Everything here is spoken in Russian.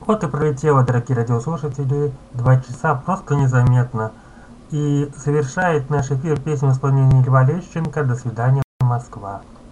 Вот и пролетело, дорогие радиослушатели, 2 часа просто незаметно. И завершает наш эфир песня в исполнении Льва Лещенко «До свидания, Москва».